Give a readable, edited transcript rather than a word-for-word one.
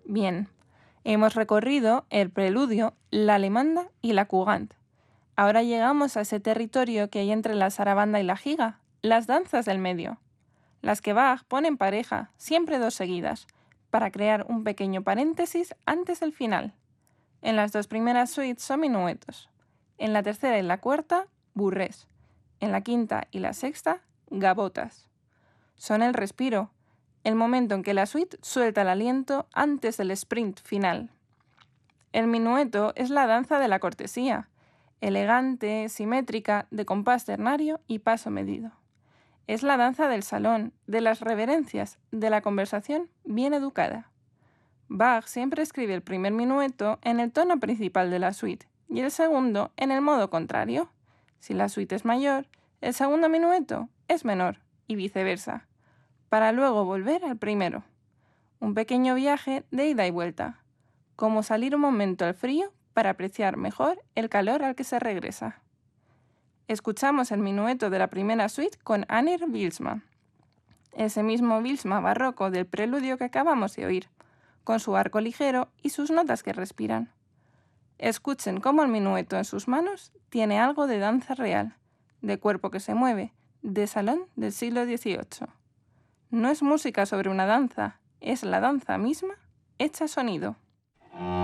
Bien, hemos recorrido el preludio, la alemanda y la Kugand. Ahora llegamos a ese territorio que hay entre la sarabanda y la giga, las danzas del medio. Las que Bach pone en pareja, siempre dos seguidas, para crear un pequeño paréntesis antes del final. En las dos primeras suites son minuetos. En la tercera y la cuarta, burrés. En la quinta y la sexta, gavotas. Son el respiro, el momento en que la suite suelta el aliento antes del sprint final. El minueto es la danza de la cortesía, elegante, simétrica, de compás ternario y paso medido. Es la danza del salón, de las reverencias, de la conversación bien educada. Bach siempre escribe el primer minueto en el tono principal de la suite y el segundo en el modo contrario. Si la suite es mayor, el segundo minueto es menor y viceversa, para luego volver al primero. Un pequeño viaje de ida y vuelta, como salir un momento al frío para apreciar mejor el calor al que se regresa. Escuchamos el minueto de la primera suite con Anir Bylsma, ese mismo Bylsma barroco del preludio que acabamos de oír, con su arco ligero y sus notas que respiran. Escuchen cómo el minueto en sus manos tiene algo de danza real, de cuerpo que se mueve, de salón del siglo XVIII. No es música sobre una danza, es la danza misma hecha sonido.